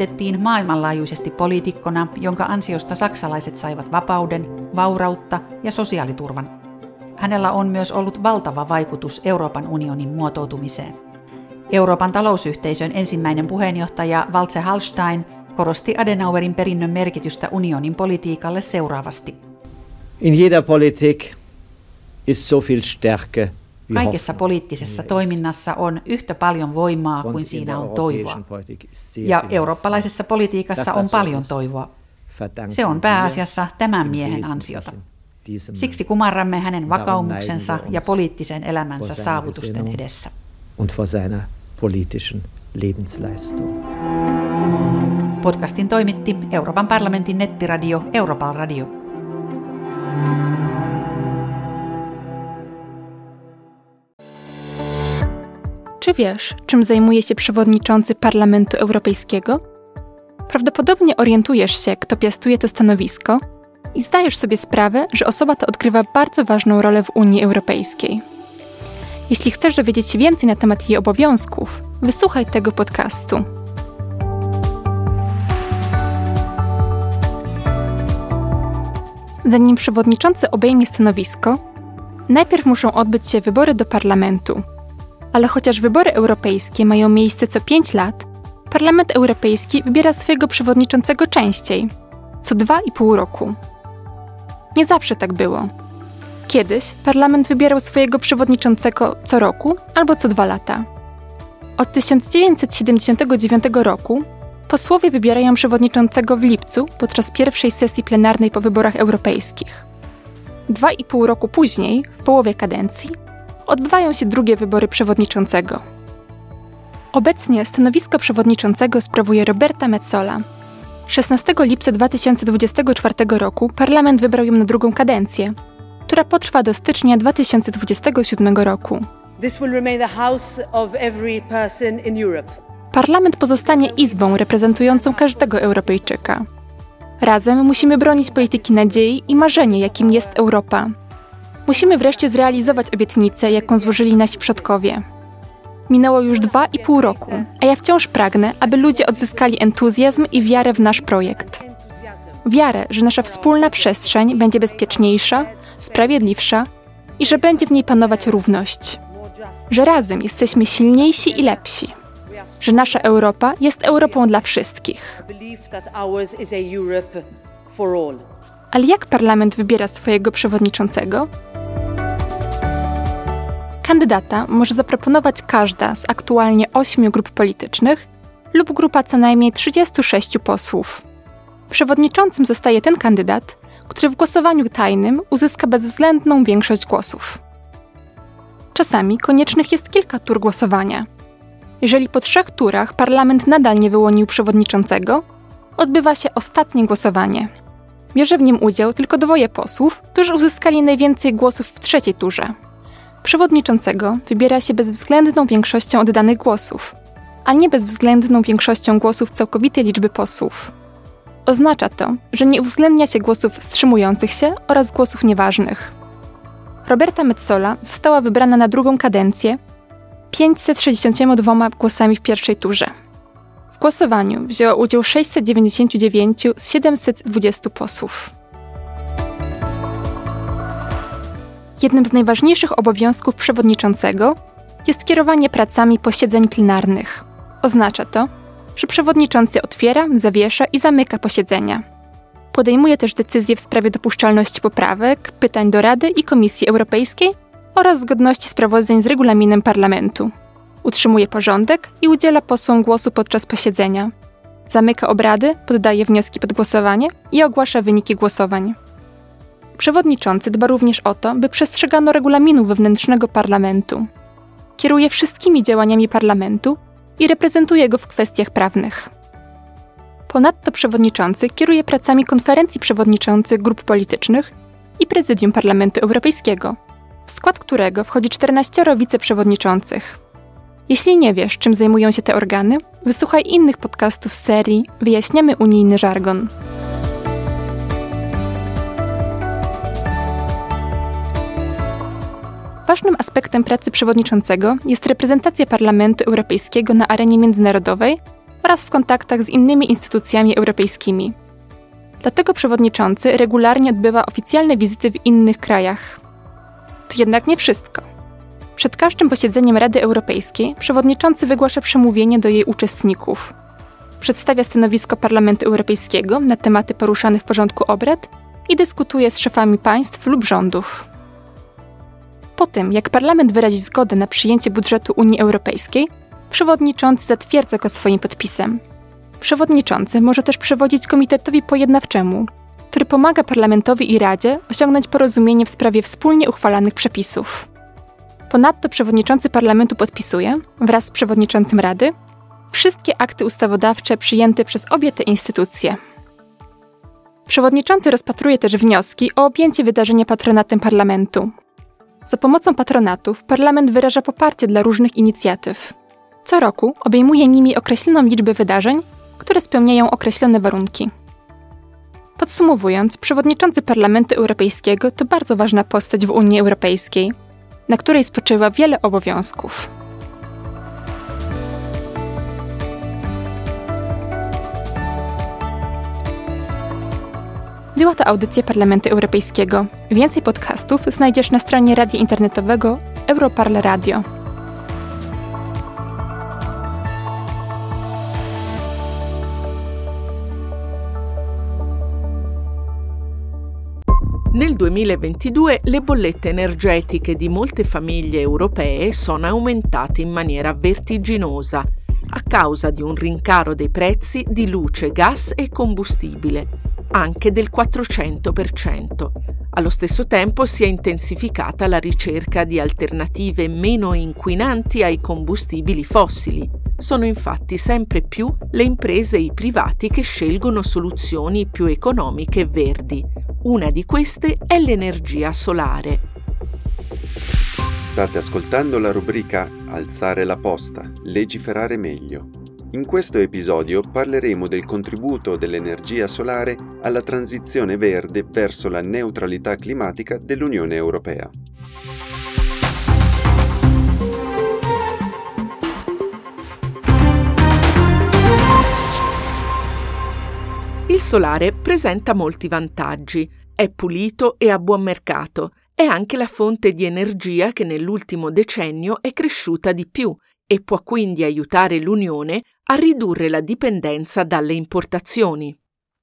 tunnetettiin maailmanlaajuisesti poliitikkona, jonka ansiosta saksalaiset saivat vapauden, vaurautta ja sosiaaliturvan. Hänellä on myös ollut valtava vaikutus Euroopan unionin muotoutumiseen. Euroopan talousyhteisön ensimmäinen puheenjohtaja Walter Hallstein korosti Adenauerin perinnön merkitystä unionin politiikalle seuraavasti. In jeder Politik ist so viel Stärke. Kaikessa poliittisessa toiminnassa on yhtä paljon voimaa kuin siinä on toivoa. Ja eurooppalaisessa politiikassa on paljon toivoa. Se on pääasiassa tämän miehen ansiota. Siksi kumarramme hänen vakaumuksensa ja poliittisen elämänsä saavutusten edessä. Podcastin toimitti Euroopan parlamentin nettiradio Europal Radio. Czy wiesz, czym zajmuje się przewodniczący Parlamentu Europejskiego? Prawdopodobnie orientujesz się, kto piastuje to stanowisko i zdajesz sobie sprawę, że osoba ta odgrywa bardzo ważną rolę w Unii Europejskiej. Jeśli chcesz dowiedzieć się więcej na temat jej obowiązków, wysłuchaj tego podcastu. Zanim przewodniczący obejmie stanowisko, najpierw muszą odbyć się wybory do parlamentu. Ale chociaż wybory europejskie mają miejsce co 5 lat, Parlament Europejski wybiera swojego przewodniczącego częściej, co 2,5 roku. Nie zawsze tak było. Kiedyś Parlament wybierał swojego przewodniczącego co roku albo co 2 lata. Od 1979 roku posłowie wybierają przewodniczącego w lipcu podczas pierwszej sesji plenarnej po wyborach europejskich. 2,5 roku później, w połowie kadencji, odbywają się drugie wybory przewodniczącego. Obecnie stanowisko przewodniczącego sprawuje Roberta Metsola. 16 lipca 2024 roku Parlament wybrał ją na drugą kadencję, która potrwa do stycznia 2027 roku. Parlament pozostanie izbą reprezentującą każdego Europejczyka. Razem musimy bronić polityki nadziei i marzenia, jakim jest Europa. Musimy wreszcie zrealizować obietnicę, jaką złożyli nasi przodkowie. Minęło już 2,5 roku, a ja wciąż pragnę, aby ludzie odzyskali entuzjazm i wiarę w nasz projekt. Wiarę, że nasza wspólna przestrzeń będzie bezpieczniejsza, sprawiedliwsza i że będzie w niej panować równość. Że razem jesteśmy silniejsi i lepsi. Że nasza Europa jest Europą dla wszystkich. Ale jak Parlament wybiera swojego przewodniczącego? Kandydata może zaproponować każda z aktualnie 8 grup politycznych lub grupa co najmniej 36 posłów. Przewodniczącym zostaje ten kandydat, który w głosowaniu tajnym uzyska bezwzględną większość głosów. Czasami koniecznych jest kilka tur głosowania. Jeżeli po 3 turach Parlament nadal nie wyłonił przewodniczącego, odbywa się ostatnie głosowanie. Bierze w nim udział tylko 2 posłów, którzy uzyskali najwięcej głosów w 3. turze. Przewodniczącego wybiera się bezwzględną większością oddanych głosów, a nie bezwzględną większością głosów całkowitej liczby posłów. Oznacza to, że nie uwzględnia się głosów wstrzymujących się oraz głosów nieważnych. Roberta Metsola została wybrana na drugą kadencję 562 głosami w pierwszej turze. W głosowaniu wzięło udział 699 z 720 posłów. Jednym z najważniejszych obowiązków przewodniczącego jest kierowanie pracami posiedzeń plenarnych. Oznacza to, że przewodniczący otwiera, zawiesza i zamyka posiedzenia. Podejmuje też decyzje w sprawie dopuszczalności poprawek, pytań do Rady i Komisji Europejskiej oraz zgodności sprawozdań z regulaminem Parlamentu. Utrzymuje porządek i udziela posłom głosu podczas posiedzenia. Zamyka obrady, poddaje wnioski pod głosowanie i ogłasza wyniki głosowań. Przewodniczący dba również o to, by przestrzegano regulaminu wewnętrznego Parlamentu. Kieruje wszystkimi działaniami Parlamentu i reprezentuje go w kwestiach prawnych. Ponadto przewodniczący kieruje pracami konferencji przewodniczących grup politycznych i prezydium Parlamentu Europejskiego, w skład którego wchodzi 14 wiceprzewodniczących. Jeśli nie wiesz, czym zajmują się te organy, wysłuchaj innych podcastów z serii Wyjaśniamy unijny żargon. Ważnym aspektem pracy przewodniczącego jest reprezentacja Parlamentu Europejskiego na arenie międzynarodowej oraz w kontaktach z innymi instytucjami europejskimi. Dlatego przewodniczący regularnie odbywa oficjalne wizyty w innych krajach. To jednak nie wszystko. Przed każdym posiedzeniem Rady Europejskiej przewodniczący wygłasza przemówienie do jej uczestników. Przedstawia stanowisko Parlamentu Europejskiego na tematy poruszane w porządku obrad i dyskutuje z szefami państw lub rządów. Po tym, jak Parlament wyrazi zgodę na przyjęcie budżetu Unii Europejskiej, przewodniczący zatwierdza go swoim podpisem. Przewodniczący może też przewodzić komitetowi pojednawczemu, który pomaga Parlamentowi i Radzie osiągnąć porozumienie w sprawie wspólnie uchwalanych przepisów. Ponadto przewodniczący Parlamentu podpisuje, wraz z przewodniczącym Rady, wszystkie akty ustawodawcze przyjęte przez obie te instytucje. Przewodniczący rozpatruje też wnioski o objęcie wydarzenia patronatem Parlamentu. Za pomocą patronatów Parlament wyraża poparcie dla różnych inicjatyw. Co roku obejmuje nimi określoną liczbę wydarzeń, które spełniają określone warunki. Podsumowując, przewodniczący Parlamentu Europejskiego to bardzo ważna postać w Unii Europejskiej, na której spoczywa wiele obowiązków. Była to audycja Parlamentu Europejskiego. Więcej podcastów znajdziesz na stronie radia internetowego Europarl Radio. Nel 2022 le bollette energetiche di molte famiglie europee sono aumentate in maniera vertiginosa a causa di un rincaro dei prezzi di luce, gas e combustibile, anche del 400%. Allo stesso tempo si è intensificata la ricerca di alternative meno inquinanti ai combustibili fossili. Sono infatti sempre più le imprese e i privati che scelgono soluzioni più economiche e verdi. Una di queste è l'energia solare. State ascoltando la rubrica Alzare la posta, legiferare meglio. In questo episodio parleremo del contributo dell'energia solare alla transizione verde verso la neutralità climatica dell'Unione Europea. Il solare presenta molti vantaggi, è pulito e a buon mercato, è anche la fonte di energia che nell'ultimo decennio è cresciuta di più e può quindi aiutare l'Unione a ridurre la dipendenza dalle importazioni.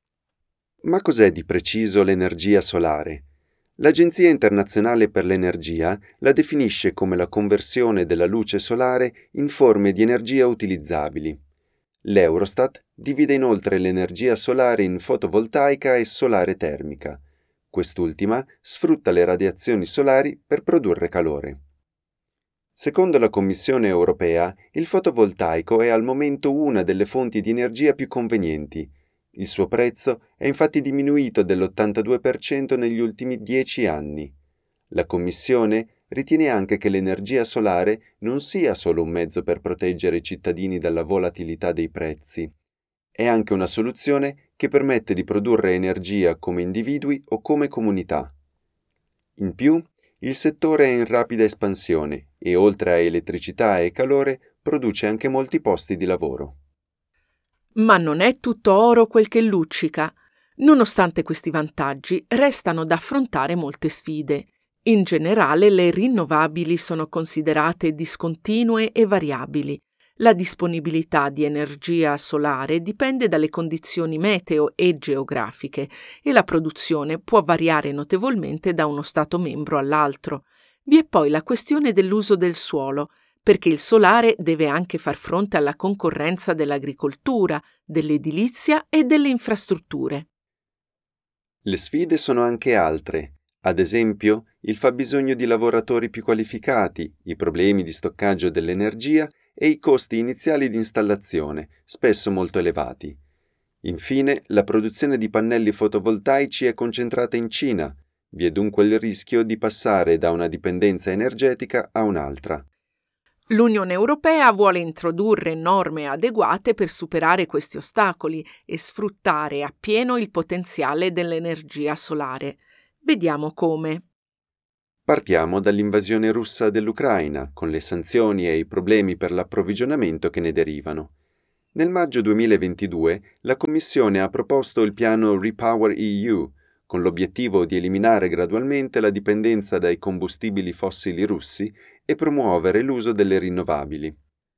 Ma cos'è di preciso l'energia solare? L'Agenzia internazionale per l'energia la definisce come la conversione della luce solare in forme di energia utilizzabili. L'Eurostat divide inoltre l'energia solare in fotovoltaica e solare termica. Quest'ultima sfrutta le radiazioni solari per produrre calore. Secondo la Commissione europea, il fotovoltaico è al momento una delle fonti di energia più convenienti. Il suo prezzo è infatti diminuito dell'82% negli ultimi 10 anni. La Commissione ritiene anche che l'energia solare non sia solo un mezzo per proteggere i cittadini dalla volatilità dei prezzi. È anche una soluzione che permette di produrre energia come individui o come comunità. In più, il settore è in rapida espansione e oltre a elettricità e calore produce anche molti posti di lavoro. Ma non è tutto oro quel che luccica. Nonostante questi vantaggi, restano da affrontare molte sfide. In generale, le rinnovabili sono considerate discontinue e variabili. La disponibilità di energia solare dipende dalle condizioni meteo e geografiche e la produzione può variare notevolmente da uno Stato membro all'altro. Vi è poi la questione dell'uso del suolo, perché il solare deve anche far fronte alla concorrenza dell'agricoltura, dell'edilizia e delle infrastrutture. Le sfide sono anche altre. Ad esempio, il fabbisogno di lavoratori più qualificati, i problemi di stoccaggio dell'energia e i costi iniziali di installazione, spesso molto elevati. Infine, la produzione di pannelli fotovoltaici è concentrata in Cina. Vi è dunque il rischio di passare da una dipendenza energetica a un'altra. L'Unione Europea vuole introdurre norme adeguate per superare questi ostacoli e sfruttare appieno il potenziale dell'energia solare. Vediamo come. Partiamo dall'invasione russa dell'Ucraina, con le sanzioni e i problemi per l'approvvigionamento che ne derivano. Nel maggio 2022 la Commissione ha proposto il piano REPowerEU, con l'obiettivo di eliminare gradualmente la dipendenza dai combustibili fossili russi e promuovere l'uso delle rinnovabili.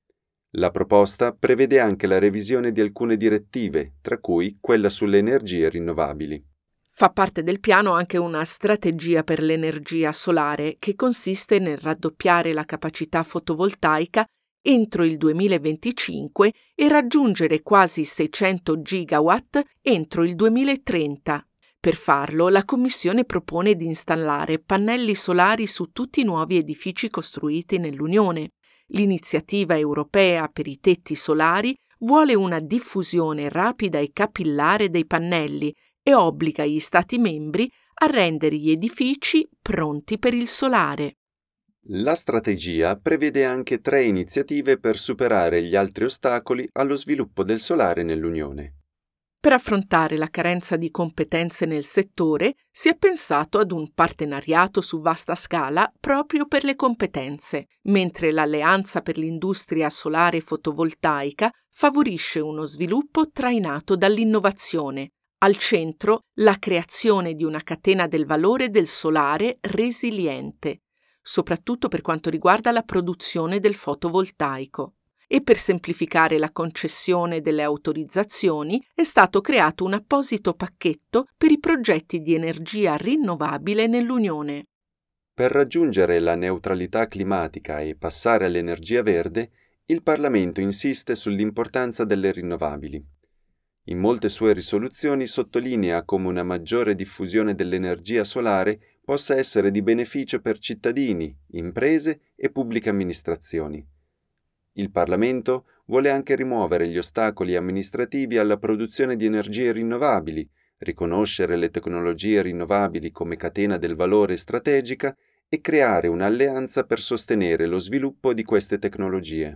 La proposta prevede anche la revisione di alcune direttive, tra cui quella sulle energie rinnovabili. Fa parte del piano anche una strategia per l'energia solare che consiste nel raddoppiare la capacità fotovoltaica entro il 2025 e raggiungere quasi 600 gigawatt entro il 2030. Per farlo, la Commissione propone di installare pannelli solari su tutti i nuovi edifici costruiti nell'Unione. L'iniziativa europea per i tetti solari vuole una diffusione rapida e capillare dei pannelli e obbliga gli Stati membri a rendere gli edifici pronti per il solare. La strategia prevede anche 3 iniziative per superare gli altri ostacoli allo sviluppo del solare nell'Unione. Per affrontare la carenza di competenze nel settore, si è pensato ad un partenariato su vasta scala proprio per le competenze, mentre l'Alleanza per l'industria solare fotovoltaica favorisce uno sviluppo trainato dall'innovazione. Al centro, la creazione di una catena del valore del solare resiliente, soprattutto per quanto riguarda la produzione del fotovoltaico. E per semplificare la concessione delle autorizzazioni è stato creato un apposito pacchetto per i progetti di energia rinnovabile nell'Unione. Per raggiungere la neutralità climatica e passare all'energia verde, il Parlamento insiste sull'importanza delle rinnovabili. In molte sue risoluzioni sottolinea come una maggiore diffusione dell'energia solare possa essere di beneficio per cittadini, imprese e pubbliche amministrazioni. Il Parlamento vuole anche rimuovere gli ostacoli amministrativi alla produzione di energie rinnovabili, riconoscere le tecnologie rinnovabili come catena del valore strategica e creare un'alleanza per sostenere lo sviluppo di queste tecnologie.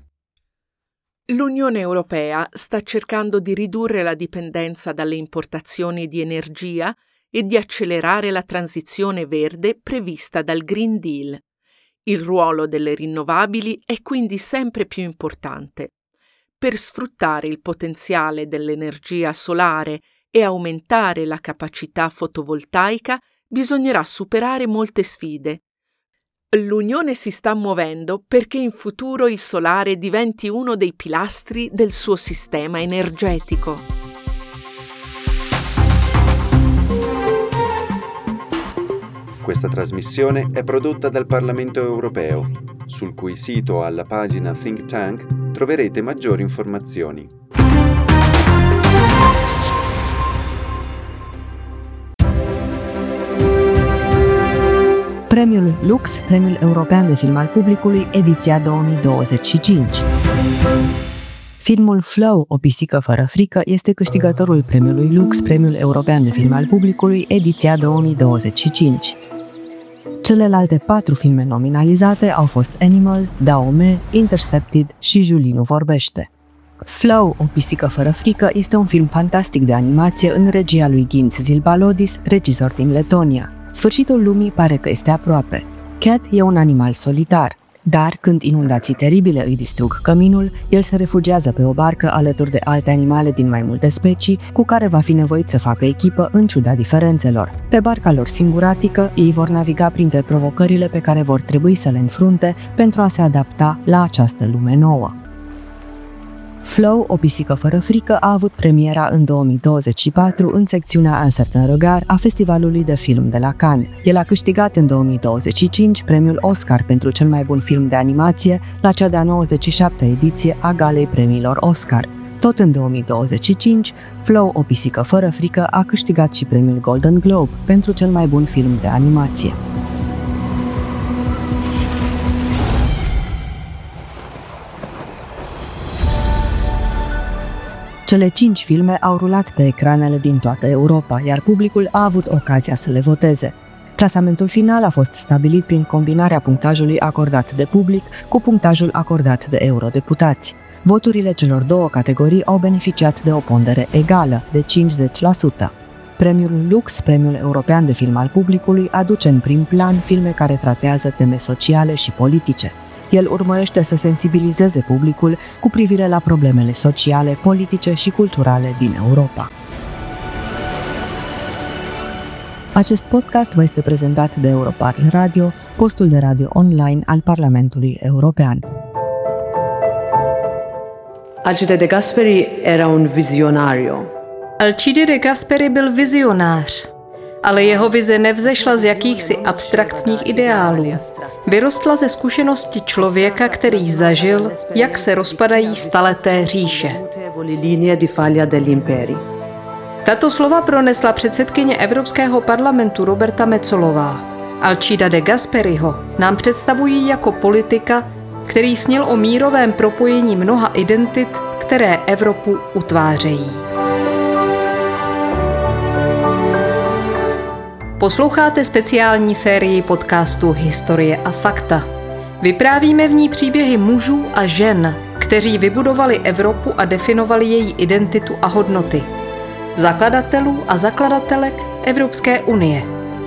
L'Unione Europea sta cercando di ridurre la dipendenza dalle importazioni di energia e di accelerare la transizione verde prevista dal Green Deal. Il ruolo delle rinnovabili è quindi sempre più importante. Per sfruttare il potenziale dell'energia solare e aumentare la capacità fotovoltaica bisognerà superare molte sfide. L'Unione si sta muovendo perché in futuro il solare diventi uno dei pilastri del suo sistema energetico. Questa trasmissione è prodotta dal Parlamento europeo, sul cui sito alla pagina Think Tank troverete maggiori informazioni. Premiul Lux, Premiul European de Film al Publicului, ediția 2025. Filmul Flow, o pisică fără frică, este câștigătorul Premiului Lux, Premiul European de Film al Publicului, ediția 2025. Celelalte 4 filme nominalizate au fost Animal, Daomé, Intercepted și Julie nu vorbește. Flow, o pisică fără frică, este un film fantastic de animație în regia lui Gints Zilbalodis, regizor din Letonia. Sfârșitul lumii pare că este aproape. Cat e un animal solitar, dar când inundații teribile îi distrug căminul, el se refugiază pe o barcă alături de alte animale din mai multe specii, cu care va fi nevoit să facă echipă în ciuda diferențelor. Pe barca lor singuratică, ei vor naviga printre provocările pe care vor trebui să le înfrunte pentru a se adapta la această lume nouă. Flow, o pisică fără frică, a avut premiera în 2024 în secțiunea Un certain regard a Festivalului de Film de la Cannes. El a câștigat în 2025 premiul Oscar pentru cel mai bun film de animație la cea de-a 97-a ediție a Galei Premiilor Oscar. Tot în 2025, Flow, o pisică fără frică, a câștigat și premiul Golden Globe pentru cel mai bun film de animație. Cele 5 filme au rulat pe ecranele din toată Europa, iar publicul a avut ocazia să le voteze. Clasamentul final a fost stabilit prin combinarea punctajului acordat de public cu punctajul acordat de eurodeputați. Voturile celor 2 categorii au beneficiat de o pondere egală, de 50%. Premiul Lux, Premiul European de Film al Publicului, aduce în prim plan filme care tratează teme sociale și politice, El urmărește să sensibilizeze publicul cu privire la problemele sociale, politice și culturale din Europa. Acest podcast vă este prezentat de Europarl Radio, postul de radio online al Parlamentului European. Alcide de Gasperi era un vizionario. Alcide de Gasperi byl vizionář, ale jeho vize nevzešla z jakýchsi abstraktních ideálů. Vyrostla ze zkušenosti člověka, který zažil, jak se rozpadají staleté říše. Tato slova pronesla předsedkyně Evropského parlamentu Roberta Metsolová. Alcida de Gasperiho nám představují jako politika, který snil o mírovém propojení mnoha identit, které Evropu utvářejí. Posloucháte speciální sérii podcastu Historie a fakta. Vyprávíme v ní příběhy mužů a žen, kteří vybudovali Evropu a definovali její identitu a hodnoty. Zakladatelů a zakladatelek Evropské unie.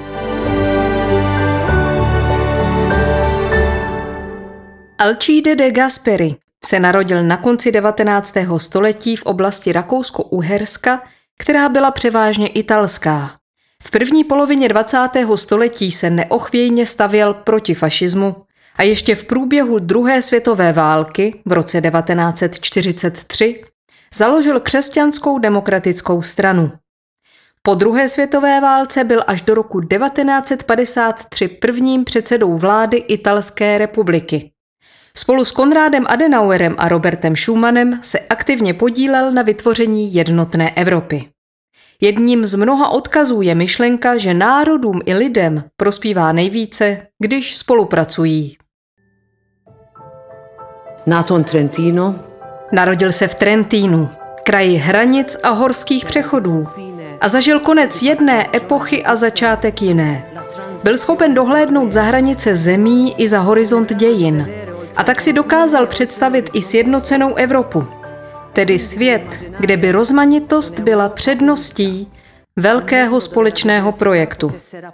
Alcide de Gasperi se narodil na konci 19. století v oblasti Rakousko-Uherska, která byla převážně italská. V první polovině 20. století se neochvějně stavěl proti fašismu a ještě v průběhu druhé světové války v roce 1943 založil křesťanskou demokratickou stranu. Po druhé světové válce byl až do roku 1953 prvním předsedou vlády Italské republiky. Spolu s Konrádem Adenauerem a Robertem Schumanem se aktivně podílel na vytvoření jednotné Evropy. Jedním z mnoha odkazů je myšlenka, že národům i lidem prospívá nejvíce, když spolupracují. Nato in Trentino. Narodil se v Trentínu, kraji hranic a horských přechodů, a zažil konec jedné epochy a začátek jiné. Byl schopen dohlédnout za hranice zemí i za horizont dějin, a tak si dokázal představit i sjednocenou Evropu, tedy svět, kde by rozmanitost byla předností velkého společného projektu.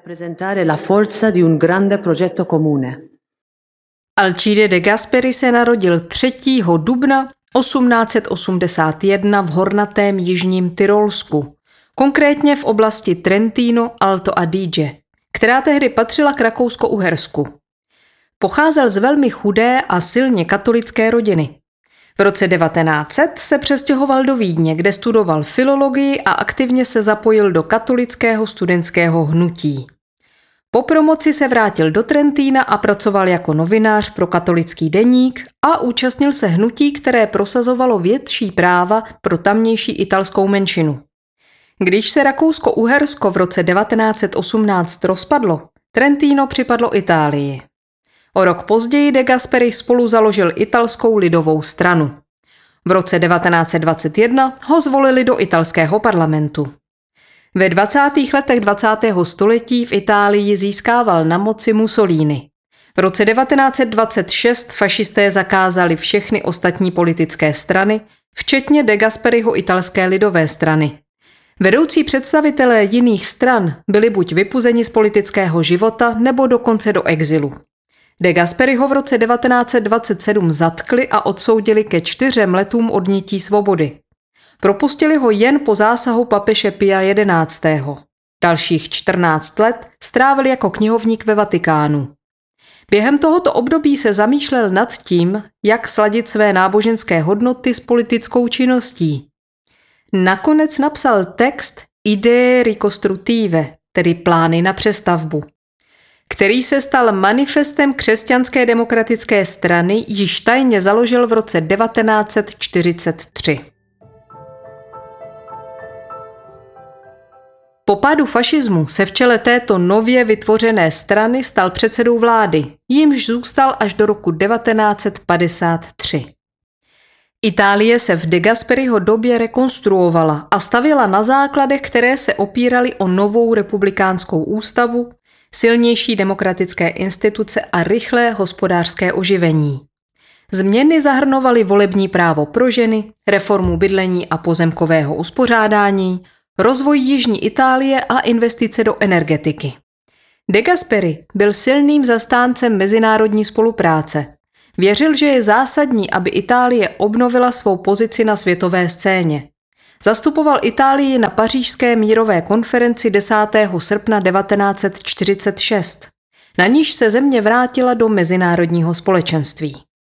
Alcide de Gasperi se narodil 3. dubna 1881 v hornatém jižním Tyrolsku, konkrétně v oblasti Trentino Alto Adige, která tehdy patřila k Rakousko-Uhersku. Pocházel z velmi chudé a silně katolické rodiny. V roce 1900 se přestěhoval do Vídně, kde studoval filologii a aktivně se zapojil do katolického studentského hnutí. Po promoci se vrátil do Trentína a pracoval jako novinář pro katolický deník a účastnil se hnutí, které prosazovalo větší práva pro tamnější italskou menšinu. Když se Rakousko-Uhersko v roce 1918 rozpadlo, Trentino připadlo Itálii. O rok později de Gasperi spolu založil italskou lidovou stranu. V roce 1921 ho zvolili do italského parlamentu. Ve 20. letech 20. století v Itálii získával na moci Mussolini. V roce 1926 fašisté zakázali všechny ostatní politické strany, včetně de Gasperiho italské lidové strany. Vedoucí představitelé jiných stran byli buď vypuzeni z politického života nebo dokonce do exilu. De Gasperiho v roce 1927 zatkli a odsoudili ke 4 letům odnětí svobody. Propustili ho jen po zásahu papeže Pia XI. Dalších 14 let strávil jako knihovník ve Vatikánu. Během tohoto období se zamýšlel nad tím, jak sladit své náboženské hodnoty s politickou činností. Nakonec napsal text Idee ricostrutive, tedy plány na přestavbu, který se stal manifestem křesťanské demokratické strany, již tajně založil v roce 1943. Po pádu fašismu se v čele této nově vytvořené strany stal předsedou vlády, jímž zůstal až do roku 1953. Itálie se v de Gasperiho době rekonstruovala a stavěla na základech, které se opíraly o novou republikánskou ústavu, silnější demokratické instituce a rychlé hospodářské oživení. Změny zahrnovaly volební právo pro ženy, reformu bydlení a pozemkového uspořádání, rozvoj jižní Itálie a investice do energetiky. De Gasperi byl silným zastáncem mezinárodní spolupráce. Věřil, že je zásadní, aby Itálie obnovila svou pozici na světové scéně. Zastupoval Itálii na pařížské mírové konferenci 10. srpna 1946, na níž se země vrátila do mezinárodního společenství.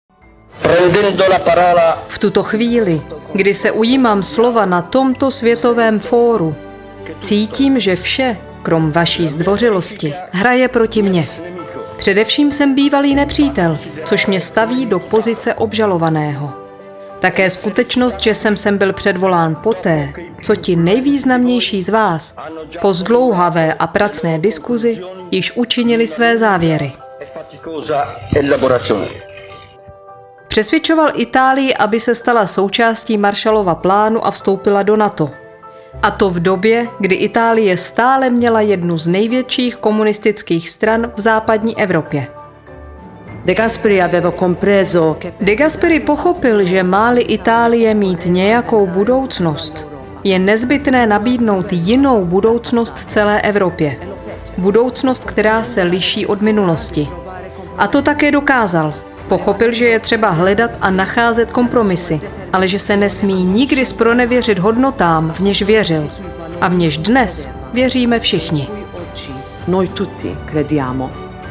V tuto chvíli, kdy se ujímám slova na tomto světovém fóru, cítím, že vše, krom vaší zdvořilosti, hraje proti mně. Především jsem bývalý nepřítel, což mě staví do pozice obžalovaného. Také skutečnost, že jsem sem byl předvolán poté, co ti nejvýznamnější z vás po zdlouhavé a pracné diskuzi již učinili své závěry. Přesvědčoval Itálii, aby se stala součástí Marshallova plánu a vstoupila do NATO. A to v době, kdy Itálie stále měla jednu z největších komunistických stran v západní Evropě. De Gasperi pochopil, že má-li Itálie mít nějakou budoucnost, je nezbytné nabídnout jinou budoucnost celé Evropě. Budoucnost, která se liší od minulosti. A to také dokázal. Pochopil, že je třeba hledat a nacházet kompromisy, ale že se nesmí nikdy zpronevěřit hodnotám, v něž věřil. A v něž dnes věříme všichni. Noi tutti crediamo.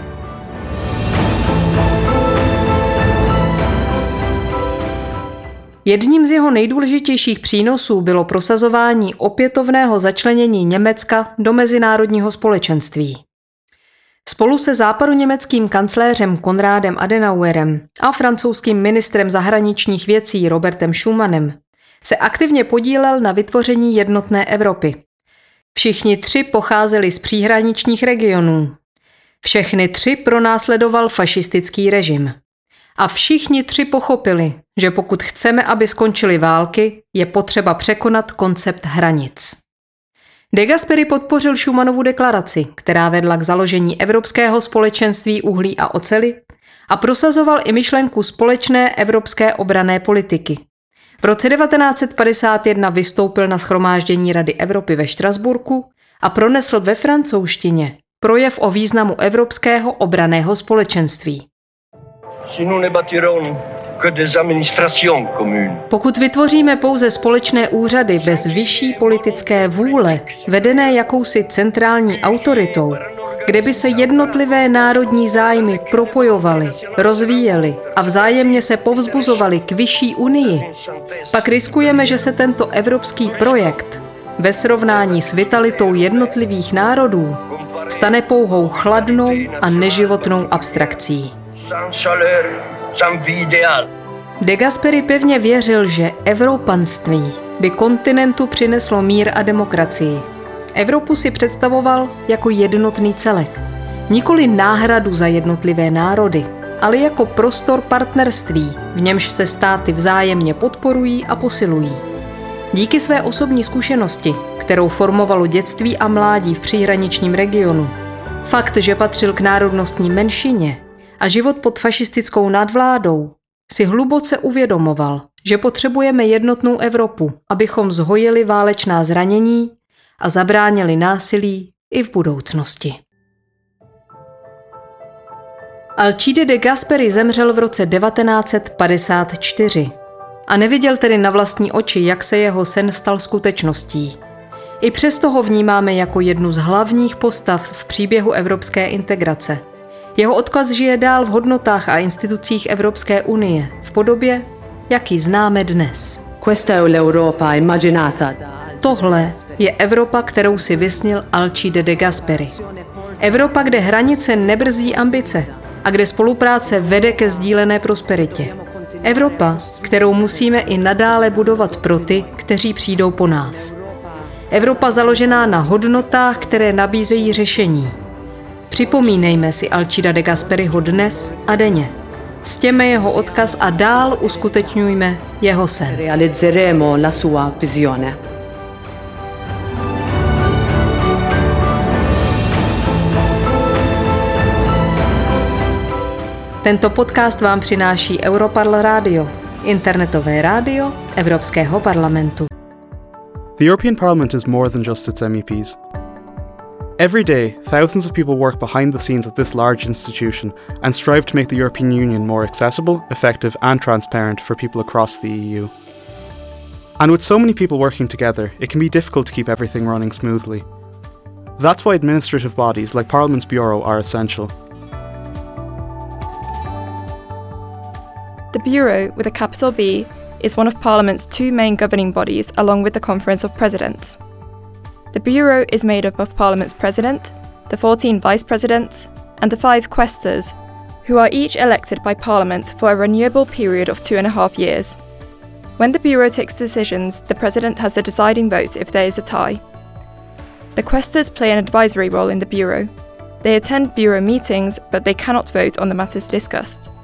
Jedním z jeho nejdůležitějších přínosů bylo prosazování opětovného začlenění Německa do mezinárodního společenství. Spolu se západoněmeckým kancléřem Konrádem Adenauerem a francouzským ministrem zahraničních věcí Robertem Schumanem se aktivně podílel na vytvoření jednotné Evropy. Všichni tři pocházeli z příhraničních regionů. Všechny tři pronásledoval fašistický režim. A všichni tři pochopili, že pokud chceme, aby skončily války, je potřeba překonat koncept hranic. De Gasperi podpořil Schumanovu deklaraci, která vedla k založení Evropského společenství uhlí a oceli, a prosazoval i myšlenku společné evropské obranné politiky. V roce 1951 vystoupil na shromáždění Rady Evropy ve Štrasburku a pronesl ve francouzštině projev o významu Evropského obranného společenství. Pokud vytvoříme pouze společné úřady bez vyšší politické vůle, vedené jakousi centrální autoritou, kde by se jednotlivé národní zájmy propojovaly, rozvíjely a vzájemně se povzbuzovaly k vyšší unii, pak riskujeme, že se tento evropský projekt ve srovnání s vitalitou jednotlivých národů stane pouhou chladnou a neživotnou abstrakcí. De Gasperi pevně věřil, že evropanství by kontinentu přineslo mír a demokracii. Evropu si představoval jako jednotný celek. Nikoli náhradu za jednotlivé národy, ale jako prostor partnerství, v němž se státy vzájemně podporují a posilují. Díky své osobní zkušenosti, kterou formovalo dětství a mládí v příhraničním regionu, fakt, že patřil k národnostní menšině a život pod fašistickou nadvládou, si hluboce uvědomoval, že potřebujeme jednotnou Evropu, abychom zhojili válečná zranění a zabránili násilí i v budoucnosti. Alcide de Gasperi zemřel v roce 1954 a neviděl tedy na vlastní oči, jak se jeho sen stal skutečností. I přesto ho vnímáme jako jednu z hlavních postav v příběhu evropské integrace. Jeho odkaz žije dál v hodnotách a institucích Evropské unie v podobě, jak ji známe dnes. Tohle je Evropa, kterou si vysnil Alcide de Gasperi. Evropa, kde hranice nebrzdí ambice a kde spolupráce vede ke sdílené prosperitě. Evropa, kterou musíme i nadále budovat pro ty, kteří přijdou po nás. Evropa založená na hodnotách, které nabízejí řešení. Připomínejme si Alcida de Gasperiho dnes a denně. Ctěme jeho odkaz a dál uskutečňujme jeho sen. Realizzeremo la sua visione. Tento podcast vám přináší Europarl Radio, internetové rádio Evropského parlamentu. The European Parliament is more than just its MEPs. Every day, thousands of people work behind the scenes at this large institution and strive to make the European Union more accessible, effective and transparent for people across the EU. And with so many people working together, it can be difficult to keep everything running smoothly. That's why administrative bodies like Parliament's Bureau are essential. The Bureau, with a capital B, is one of Parliament's two main governing bodies along with the Conference of Presidents. The Bureau is made up of Parliament's President, the 14 Vice Presidents, and the 5 Quaestors, who are each elected by Parliament for a renewable period of 2.5 years. When the Bureau takes decisions, the President has the deciding vote if there is a tie. The Quaestors play an advisory role in the Bureau. They attend Bureau meetings, but they cannot vote on the matters discussed.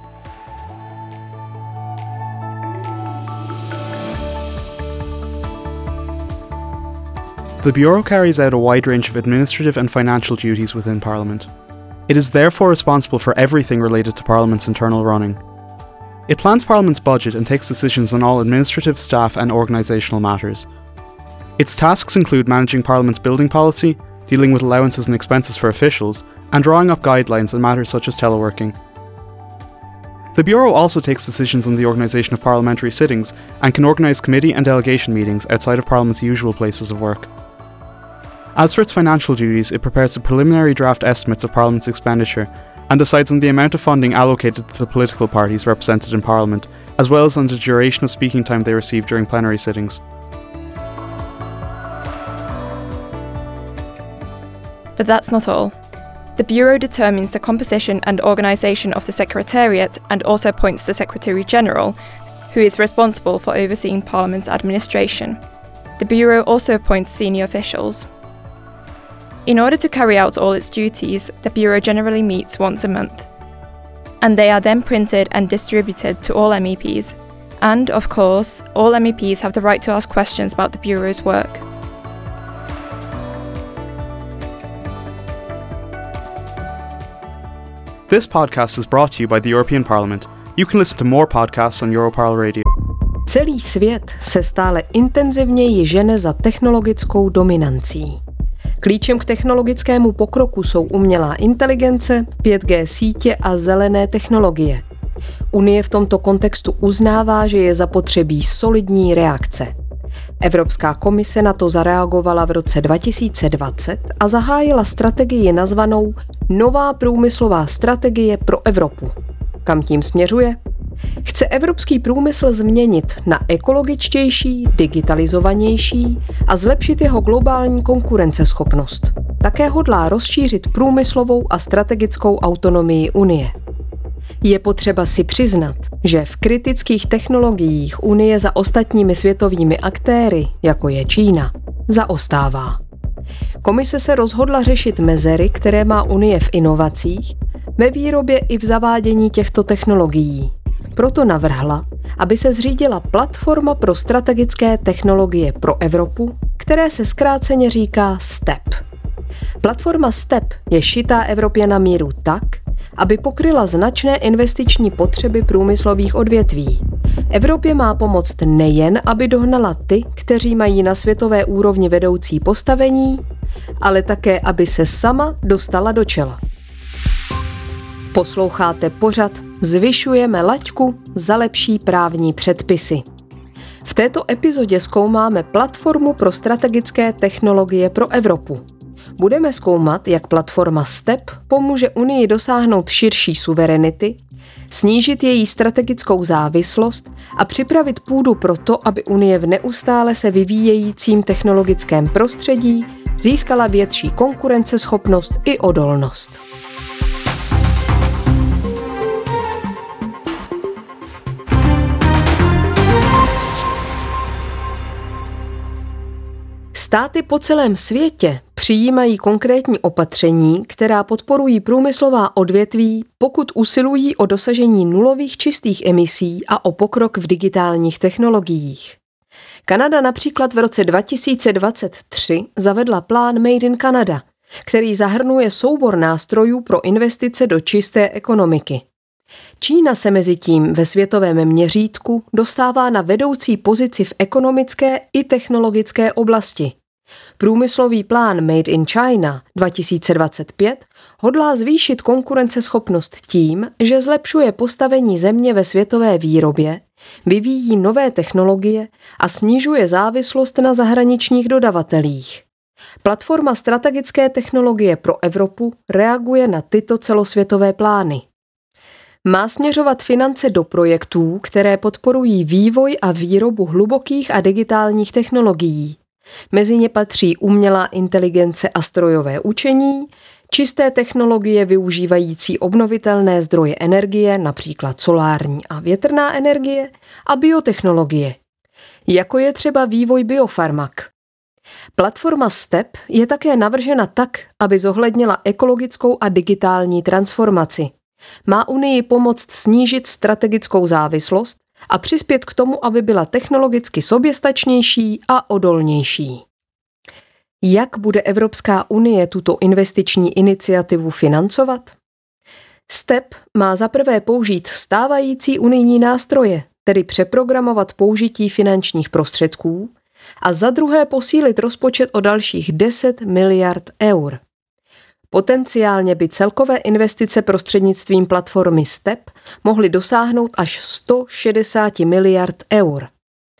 The Bureau carries out a wide range of administrative and financial duties within Parliament. It is therefore responsible for everything related to Parliament's internal running. It plans Parliament's budget and takes decisions on all administrative, staff and organisational matters. Its tasks include managing Parliament's building policy, dealing with allowances and expenses for officials, and drawing up guidelines on matters such as teleworking. The Bureau also takes decisions on the organisation of parliamentary sittings and can organise committee and delegation meetings outside of Parliament's usual places of work. As for its financial duties, it prepares the preliminary draft estimates of Parliament's expenditure and decides on the amount of funding allocated to the political parties represented in Parliament, as well as on the duration of speaking time they receive during plenary sittings. But that's not all. The Bureau determines the composition and organisation of the Secretariat and also appoints the Secretary-General, who is responsible for overseeing Parliament's administration. The Bureau also appoints senior officials. In order to carry out all its duties, the Bureau generally meets once a month. And they are then printed and distributed to all MEPs. And, of course, all MEPs have the right to ask questions about the Bureau's work. This podcast is brought to you by the European Parliament. You can listen to more podcasts on Europarl Radio. Celý svět se stále intenzivněji žene za technologickou dominancí. Klíčem k technologickému pokroku jsou umělá inteligence, 5G sítě a zelené technologie. Unie v tomto kontextu uznává, že je zapotřebí solidní reakce. Evropská komise na to zareagovala v roce 2020 a zahájila strategii nazvanou Nová průmyslová strategie pro Evropu. Kam tím směřuje? Chce evropský průmysl změnit na ekologičtější, digitalizovanější a zlepšit jeho globální konkurenceschopnost. Také hodlá rozšířit průmyslovou a strategickou autonomii Unie. Je potřeba si přiznat, že v kritických technologiích Unie za ostatními světovými aktéry, jako je Čína, zaostává. Komise se rozhodla řešit mezery, které má Unie v inovacích, ve výrobě i v zavádění těchto technologií. Proto navrhla, aby se zřídila platforma pro strategické technologie pro Evropu, které se zkráceně říká STEP. Platforma STEP je šitá Evropě na míru tak, aby pokryla značné investiční potřeby průmyslových odvětví. Evropě má pomoct nejen, aby dohnala ty, kteří mají na světové úrovni vedoucí postavení, ale také, aby se sama dostala do čela. Posloucháte pořad Zvyšujeme laťku za lepší právní předpisy. V této epizodě zkoumáme platformu pro strategické technologie pro Evropu. Budeme zkoumat, jak platforma STEP pomůže Unii dosáhnout širší suverenity, snížit její strategickou závislost a připravit půdu pro to, aby Unie v neustále se vyvíjejícím technologickém prostředí získala větší konkurenceschopnost i odolnost. Státy po celém světě přijímají konkrétní opatření, která podporují průmyslová odvětví, pokud usilují o dosažení nulových čistých emisí a o pokrok v digitálních technologiích. Kanada například v roce 2023 zavedla plán Made in Canada, který zahrnuje soubor nástrojů pro investice do čisté ekonomiky. Čína se mezitím ve světovém měřítku dostává na vedoucí pozici v ekonomické i technologické oblasti. Průmyslový plán Made in China 2025 hodlá zvýšit konkurenceschopnost tím, že zlepšuje postavení země ve světové výrobě, vyvíjí nové technologie a snižuje závislost na zahraničních dodavatelích. Platforma strategické technologie pro Evropu reaguje na tyto celosvětové plány. Má směřovat finance do projektů, které podporují vývoj a výrobu hlubokých a digitálních technologií. Mezi ně patří umělá inteligence a strojové učení, čisté technologie využívající obnovitelné zdroje energie, například solární a větrná energie, a biotechnologie, jako je třeba vývoj biofarmak. Platforma STEP je také navržena tak, aby zohlednila ekologickou a digitální transformaci. Má Unii pomoct snížit strategickou závislost a přispět k tomu, aby byla technologicky soběstačnější a odolnější. Jak bude Evropská unie tuto investiční iniciativu financovat? STEP má zaprvé použít stávající unijní nástroje, tedy přeprogramovat použití finančních prostředků, a za druhé posílit rozpočet o dalších 10 miliard eur. Potenciálně by celkové investice prostřednictvím platformy STEP mohly dosáhnout až 160 miliard eur.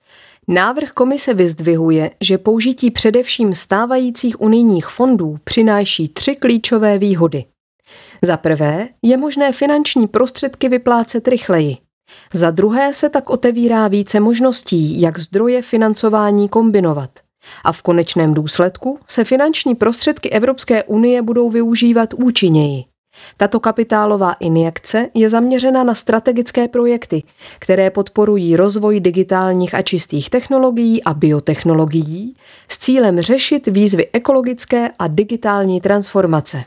Návrh komise vyzdvihuje, že použití především stávajících unijních fondů přináší 3 klíčové výhody. Za prvé je možné finanční prostředky vyplácet rychleji. Za druhé se tak otevírá více možností, jak zdroje financování kombinovat. A v konečném důsledku se finanční prostředky Evropské unie budou využívat účinněji. Tato kapitálová injekce je zaměřena na strategické projekty, které podporují rozvoj digitálních a čistých technologií a biotechnologií s cílem řešit výzvy ekologické a digitální transformace.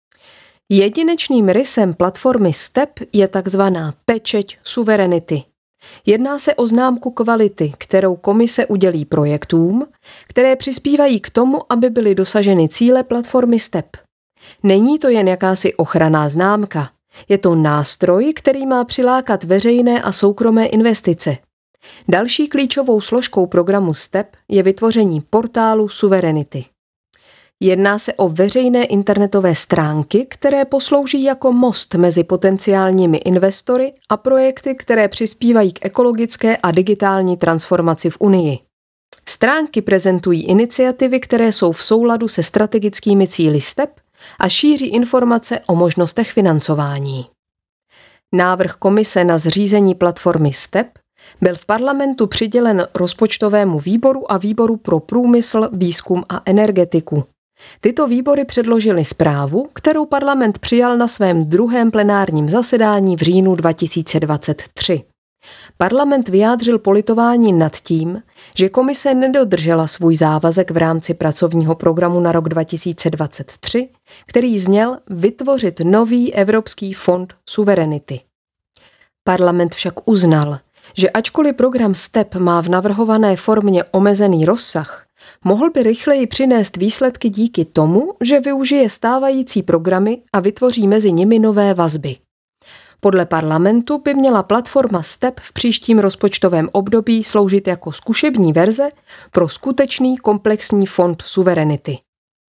Jedinečným rysem platformy STEP je takzvaná pečeť suverenity. Jedná se o známku kvality, kterou komise udělí projektům, které přispívají k tomu, aby byly dosaženy cíle platformy STEP. Není to jen jakási ochranná známka, je to nástroj, který má přilákat veřejné a soukromé investice. Další klíčovou složkou programu STEP je vytvoření portálu suverenity. Jedná se o veřejné internetové stránky, které poslouží jako most mezi potenciálními investory a projekty, které přispívají k ekologické a digitální transformaci v Unii. Stránky prezentují iniciativy, které jsou v souladu se strategickými cíli STEP a šíří informace o možnostech financování. Návrh komise na zřízení platformy STEP byl v parlamentu přidělen rozpočtovému výboru a výboru pro průmysl, výzkum a energetiku. Tyto výbory předložily zprávu, kterou parlament přijal na svém druhém plenárním zasedání v říjnu 2023. Parlament vyjádřil politování nad tím, že komise nedodržela svůj závazek v rámci pracovního programu na rok 2023, který zněl vytvořit nový Evropský fond suverenity. Parlament však uznal, že ačkoliv program STEP má v navrhované formě omezený rozsah, mohl by rychleji přinést výsledky díky tomu, že využije stávající programy a vytvoří mezi nimi nové vazby. Podle parlamentu by měla platforma STEP v příštím rozpočtovém období sloužit jako zkušební verze pro skutečný komplexní fond suverenity.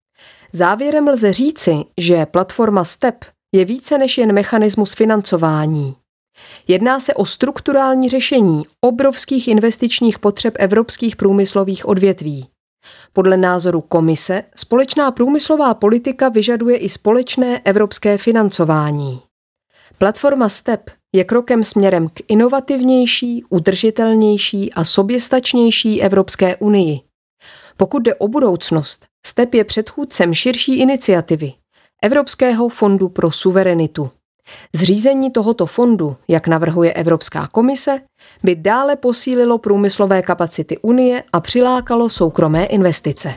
Závěrem lze říci, že platforma STEP je více než jen mechanismus financování. Jedná se o strukturální řešení obrovských investičních potřeb evropských průmyslových odvětví. Podle názoru komise společná průmyslová politika vyžaduje i společné evropské financování. Platforma STEP je krokem směrem k inovativnější, udržitelnější a soběstačnější Evropské unii. Pokud jde o budoucnost, STEP je předchůdcem širší iniciativy Evropského fondu pro suverenitu. Zřízení tohoto fondu, jak navrhuje Evropská komise, by dále posílilo průmyslové kapacity Unie a přilákalo soukromé investice.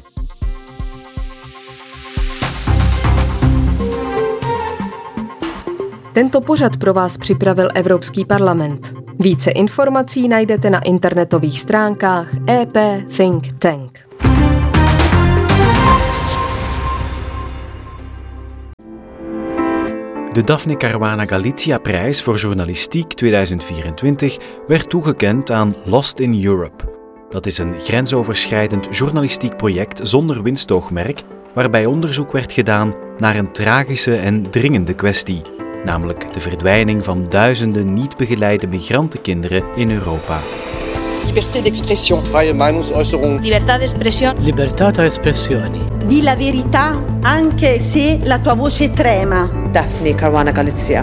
Tento pořad pro vás připravil Evropský parlament. Více informací najdete na internetových stránkách EP Think Tank. De Daphne Caruana Galizia Prijs voor Journalistiek 2024 werd toegekend aan Lost in Europe. Dat is een grensoverschrijdend journalistiek project zonder winstoogmerk, waarbij onderzoek werd gedaan naar een tragische en dringende kwestie, namelijk de verdwijning van duizenden niet begeleide migrantenkinderen in Europa. Liberté d'expression. Vrije Meinungsäußerung. Libertà d'espressione. Libertà d'espressione. Di la verità anche se la tua voce trema. Daphne Caruana Galizia.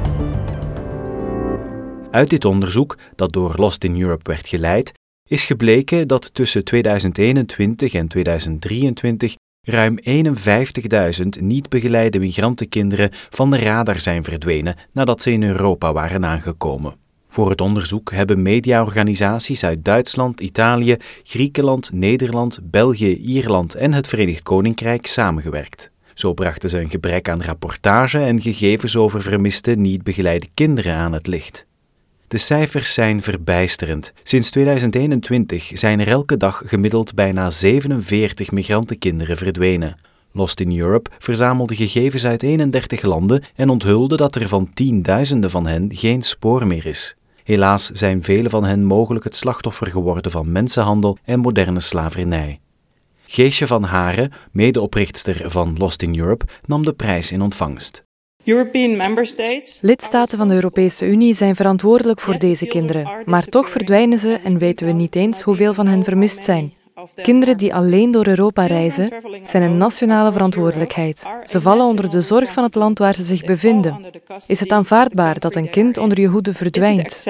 Uit dit onderzoek, dat door Lost in Europe werd geleid, is gebleken dat tussen 2021 en 2023 ruim 51.000 niet begeleide migrantenkinderen van de radar zijn verdwenen nadat ze in Europa waren aangekomen. Voor het onderzoek hebben mediaorganisaties uit Duitsland, Italië, Griekenland, Nederland, België, Ierland en het Verenigd Koninkrijk samengewerkt. Zo brachten ze een gebrek aan rapportage en gegevens over vermiste niet begeleide kinderen aan het licht. De cijfers zijn verbijsterend. Sinds 2021 zijn er elke dag gemiddeld bijna 47 migrantenkinderen verdwenen. Lost in Europe verzamelde gegevens uit 31 landen en onthulde dat er van tienduizenden van hen geen spoor meer is. Helaas zijn vele van hen mogelijk het slachtoffer geworden van mensenhandel en moderne slavernij. Geesje van Haren, medeoprichtster van Lost in Europe, nam de prijs in ontvangst. Lidstaten van de Europese Unie zijn verantwoordelijk voor deze kinderen, maar toch verdwijnen ze en weten we niet eens hoeveel van hen vermist zijn. Kinderen die alleen door Europa reizen, zijn een nationale verantwoordelijkheid. Ze vallen onder de zorg van het land waar ze zich bevinden. Is het aanvaardbaar dat een kind onder je hoede verdwijnt?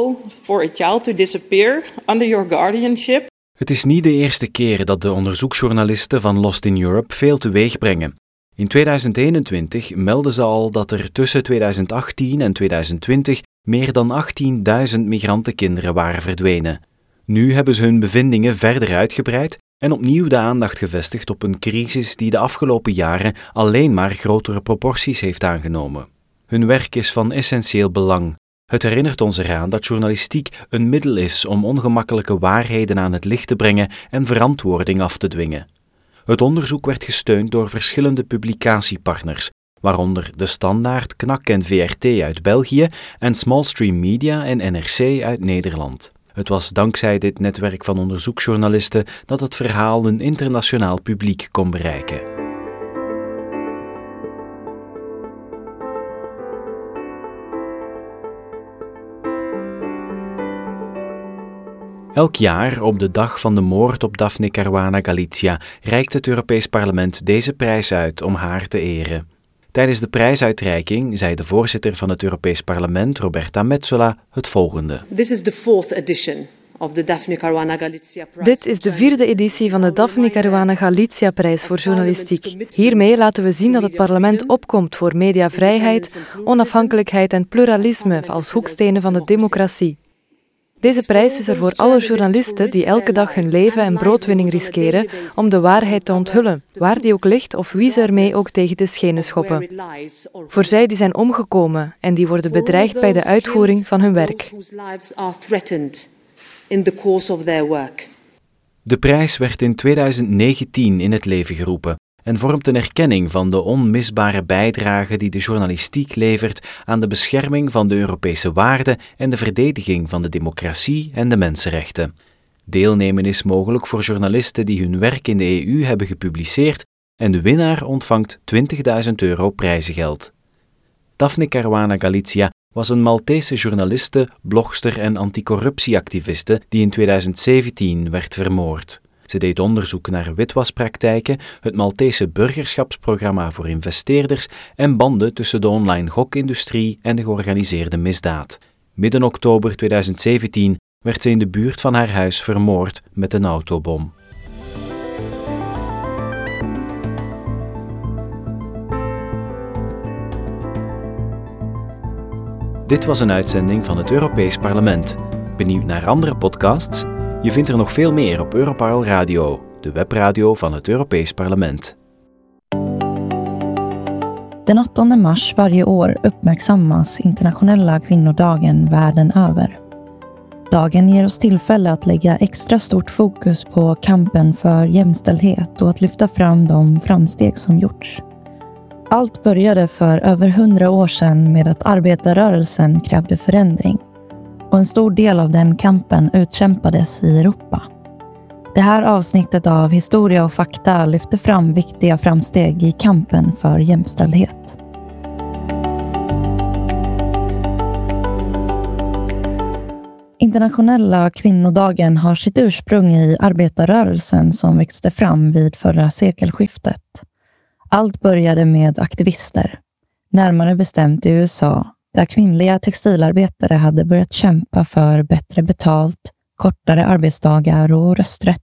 Het is niet de eerste keer dat de onderzoeksjournalisten van Lost in Europe veel teweeg brengen. In 2021 melden ze al dat er tussen 2018 en 2020 meer dan 18.000 migrantenkinderen waren verdwenen. Nu hebben ze hun bevindingen verder uitgebreid en opnieuw de aandacht gevestigd op een crisis die de afgelopen jaren alleen maar grotere proporties heeft aangenomen. Hun werk is van essentieel belang. Het herinnert ons eraan dat journalistiek een middel is om ongemakkelijke waarheden aan het licht te brengen en verantwoording af te dwingen. Het onderzoek werd gesteund door verschillende publicatiepartners, waaronder De Standaard, KNAK en VRT uit België en Smallstream Media en NRC uit Nederland. Het was dankzij dit netwerk van onderzoeksjournalisten dat het verhaal een internationaal publiek kon bereiken. Elk jaar, op de dag van de moord op Daphne Caruana Galizia, reikt het Europees Parlement deze prijs uit om haar te eren. Tijdens de prijsuitreiking zei de voorzitter van het Europees Parlement, Roberta Metsola, het volgende. This is the fourth edition of the Daphne Caruana Galizia Prize. Dit is de 4e editie van de Daphne Caruana Galizia Prijs voor journalistiek. Hiermee laten we zien dat het parlement opkomt voor mediavrijheid, onafhankelijkheid en pluralisme als hoekstenen van de democratie. Deze prijs is er voor alle journalisten die elke dag hun leven en broodwinning riskeren om de waarheid te onthullen, waar die ook ligt of wie ze ermee ook tegen de schenen schoppen. Voor zij die zijn omgekomen en die worden bedreigd bij de uitvoering van hun werk. De prijs werd in 2019 in het leven geroepen en vormt een erkenning van de onmisbare bijdrage die de journalistiek levert aan de bescherming van de Europese waarden en de verdediging van de democratie en de mensenrechten. Deelnemen is mogelijk voor journalisten die hun werk in de EU hebben gepubliceerd en de winnaar ontvangt €20.000 prijzengeld. Daphne Caruana Galizia was een Maltese journaliste, blogster en anticorruptieactiviste die in 2017 werd vermoord. Ze deed onderzoek naar witwaspraktijken, het Maltese burgerschapsprogramma voor investeerders en banden tussen de online gokindustrie en de georganiseerde misdaad. Midden oktober 2017 werd ze in de buurt van haar huis vermoord met een autobom. Dit was een uitzending van het Europees Parlement. Benieuwd naar andere podcasts? Je vindt er nog veel meer op Europarl Radio, de webradio van het Europees Parlement. Den 8 mars varje år uppmärksammas internationella kvinnodagen världen över. Dagen ger oss tillfälle att lägga extra stort fokus på kampen för jämställdhet och att lyfta fram de framsteg som gjorts. Allt började för över 100 år sedan med att arbetarrörelsen krävde förändring. Och en stor del av den kampen utkämpades i Europa. Det här avsnittet av Historia och fakta lyfter fram viktiga framsteg i kampen för jämställdhet. Internationella kvinnodagen har sitt ursprung i arbetarrörelsen som växte fram vid förra sekelskiftet. Allt började med aktivister, närmare bestämt i USA, där kvinnliga textilarbetare hade börjat kämpa för bättre betalt, kortare arbetsdagar och rösträtt.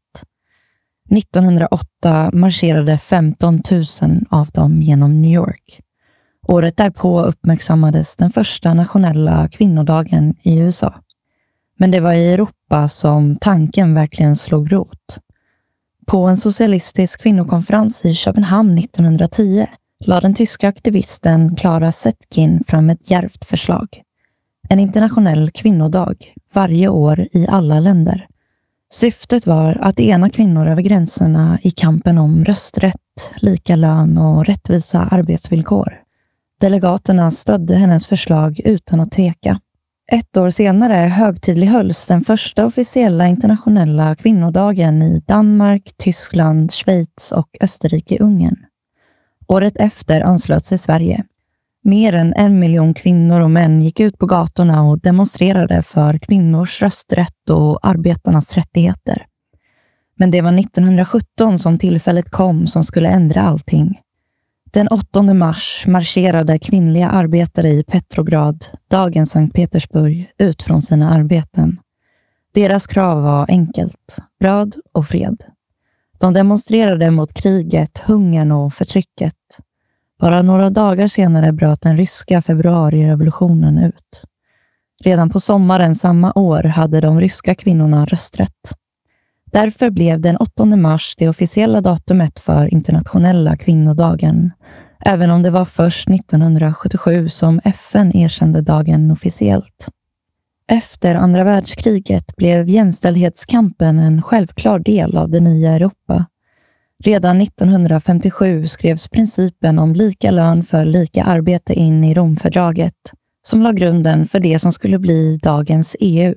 1908 marscherade 15 000 av dem genom New York. Året därpå uppmärksammades den första nationella kvinnodagen i USA. Men det var i Europa som tanken verkligen slog rot. På en socialistisk kvinnokonferens i Köpenhamn 1910 lade den tyska aktivisten Clara Zetkin fram ett djärvt förslag. En internationell kvinnodag varje år i alla länder. Syftet var att ena kvinnor över gränserna i kampen om rösträtt, lika lön och rättvisa arbetsvillkor. Delegaterna stödde hennes förslag utan att tveka. 1 år senare högtidlighölls den första officiella internationella kvinnodagen i Danmark, Tyskland, Schweiz och Österrike-Ungern. Året efter anslöt sig Sverige. Mer än 1 miljon kvinnor och män gick ut på gatorna och demonstrerade för kvinnors rösträtt och arbetarnas rättigheter. Men det var 1917 som tillfället kom som skulle ändra allting. Den 8 mars marscherade kvinnliga arbetare i Petrograd, dagens Sankt Petersburg, ut från sina arbeten. Deras krav var enkelt: bröd och fred. De demonstrerade mot kriget, hungern och förtrycket. Bara några dagar senare bröt den ryska februarirevolutionen ut. Redan på sommaren samma år hade de ryska kvinnorna rösträtt. Därför blev den 8 mars det officiella datumet för internationella kvinnodagen, även om det var först 1977 som FN erkände dagen officiellt. Efter andra världskriget blev jämställdhetskampen en självklar del av det nya Europa. Redan 1957 skrevs principen om lika lön för lika arbete in i Romfördraget, som la grunden för det som skulle bli dagens EU.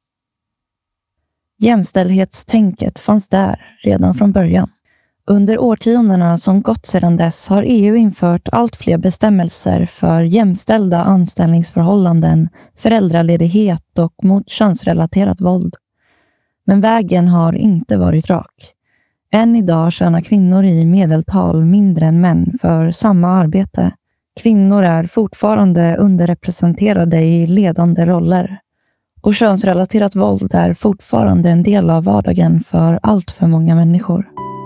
Jämställdhetstänket fanns där redan från början. Under årtiondena som gått sedan dess har EU infört allt fler bestämmelser för jämställda anställningsförhållanden, föräldraledighet och mot könsrelaterat våld. Men vägen har inte varit rak. Än idag tjänar kvinnor i medeltal mindre än män för samma arbete. Kvinnor är fortfarande underrepresenterade i ledande roller. Och könsrelaterat våld är fortfarande en del av vardagen för allt för många människor.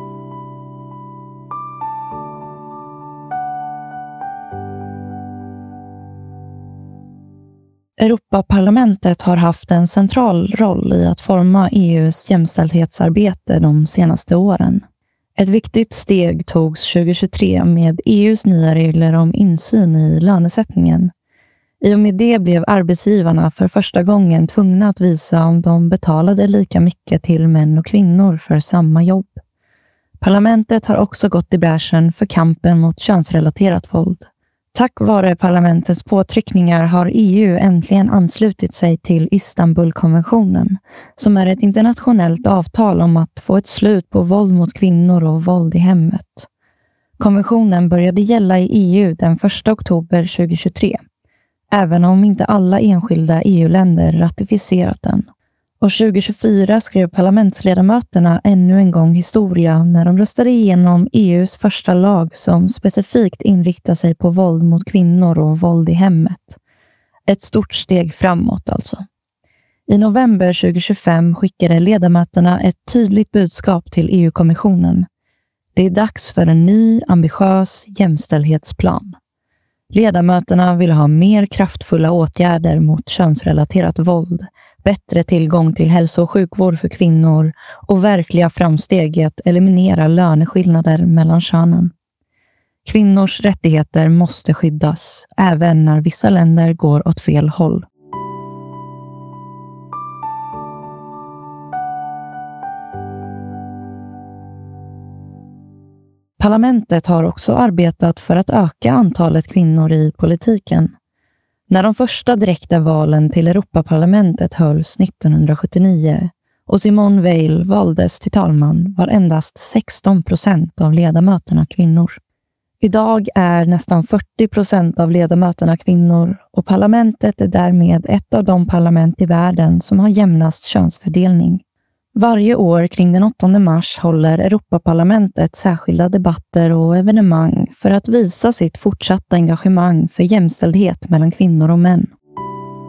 Europaparlamentet har haft en central roll i att forma EU:s jämställdhetsarbete de senaste åren. Ett viktigt steg togs 2023 med EU:s nya regler om insyn i lönesättningen. I och med det blev arbetsgivarna för första gången tvungna att visa om de betalade lika mycket till män och kvinnor för samma jobb. Parlamentet har också gått i bräschen för kampen mot könsrelaterat våld. Tack vare parlamentets påtryckningar har EU äntligen anslutit sig till Istanbulkonventionen, som är ett internationellt avtal om att få ett slut på våld mot kvinnor och våld i hemmet. Konventionen började gälla i EU den 1 oktober 2023, även om inte alla enskilda EU-länder ratificerat den. Och 2024 skrev parlamentsledamöterna ännu en gång historia när de röstade igenom EU:s första lag som specifikt inriktar sig på våld mot kvinnor och våld i hemmet. Ett stort steg framåt alltså. I november 2025 skickade ledamöterna ett tydligt budskap till EU-kommissionen. Det är dags för en ny, ambitiös jämställdhetsplan. Ledamöterna vill ha mer kraftfulla åtgärder mot könsrelaterat våld, bättre tillgång till hälso- och sjukvård för kvinnor och verkliga framsteg i att eliminera löneskillnader mellan könen. Kvinnors rättigheter måste skyddas, även när vissa länder går åt fel håll. Parlamentet har också arbetat för att öka antalet kvinnor i politiken. När de första direkta valen till Europaparlamentet hölls 1979 och Simone Veil valdes till talman var endast 16% av ledamöterna kvinnor. Idag är nästan 40% av ledamöterna kvinnor och parlamentet är därmed ett av de parlament i världen som har jämnast könsfördelning. Varje år kring den 8 mars håller Europaparlamentet särskilda debatter och evenemang för att visa sitt fortsatta engagemang för jämställdhet mellan kvinnor och män.